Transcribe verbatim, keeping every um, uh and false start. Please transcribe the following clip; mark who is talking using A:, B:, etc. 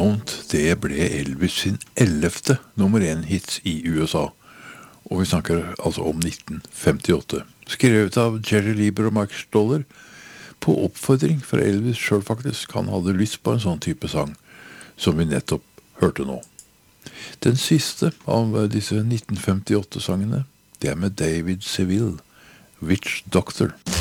A: Don't, det ble Elvis sin ellevte nummer én hits i U S A. Og vi snakker altså om nitten femtiåtte. Skrevet av Jerry Lieber og Mike Stoller, på oppfordring fra Elvis selv faktisk. Han hadde lyst på en sånn type sang, som vi nettopp hørte nå. Den siste av disse nitten femtiåtte-sangene, det er med David Seville, Witch Doctor.